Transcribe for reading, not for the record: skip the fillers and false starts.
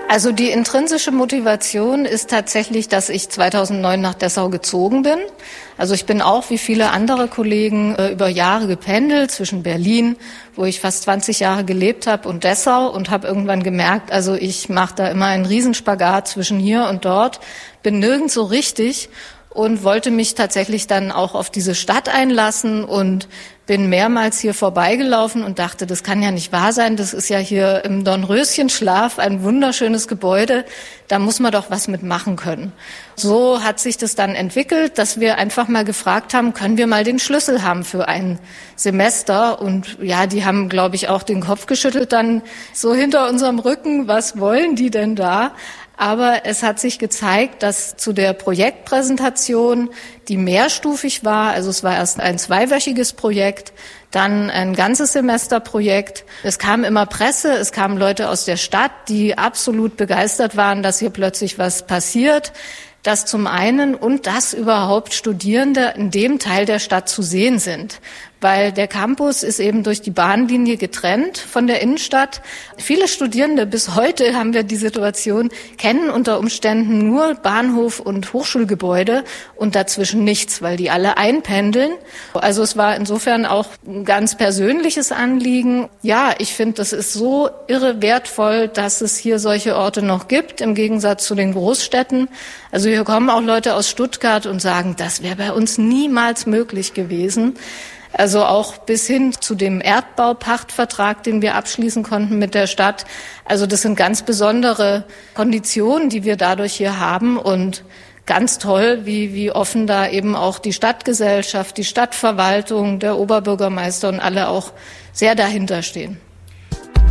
Also die intrinsische Motivation ist tatsächlich, dass ich 2009 nach Dessau gezogen bin. Also ich bin auch wie viele andere Kollegen über Jahre gependelt zwischen Berlin, wo ich fast 20 Jahre gelebt habe, und Dessau, und habe irgendwann gemerkt, also ich mache da immer einen Riesenspagat zwischen hier und dort, bin nirgends so richtig und wollte mich tatsächlich dann auch auf diese Stadt einlassen und bin mehrmals hier vorbeigelaufen und dachte, das kann ja nicht wahr sein, das ist ja hier im Dornröschenschlaf ein wunderschönes Gebäude, da muss man doch was mitmachen können. So hat sich das dann entwickelt, dass wir einfach mal gefragt haben, können wir mal den Schlüssel haben für ein Semester? Und ja, die haben, glaube ich, auch den Kopf geschüttelt dann so hinter unserem Rücken, was wollen die denn da? Aber es hat sich gezeigt, dass zu der Projektpräsentation, die mehrstufig war, also es war erst ein 2-wöchiges Projekt, dann ein ganzes Semesterprojekt. Es kam immer Presse, es kamen Leute aus der Stadt, die absolut begeistert waren, dass hier plötzlich was passiert. Das zum einen, und dass überhaupt Studierende in dem Teil der Stadt zu sehen sind. Weil der Campus ist eben durch die Bahnlinie getrennt von der Innenstadt. Viele Studierende, bis heute haben wir die Situation, kennen unter Umständen nur Bahnhof und Hochschulgebäude und dazwischen nichts, weil die alle einpendeln. Also es war insofern auch ein ganz persönliches Anliegen. Ja, ich finde, das ist so irre wertvoll, dass es hier solche Orte noch gibt, im Gegensatz zu den Großstädten. Also hier kommen auch Leute aus Stuttgart und sagen, das wäre bei uns niemals möglich gewesen. Also auch bis hin zu dem Erdbaupachtvertrag, den wir abschließen konnten mit der Stadt. Also das sind ganz besondere Konditionen, die wir dadurch hier haben, und ganz toll, wie offen da eben auch die Stadtgesellschaft, die Stadtverwaltung, der Oberbürgermeister und alle auch sehr dahinter stehen.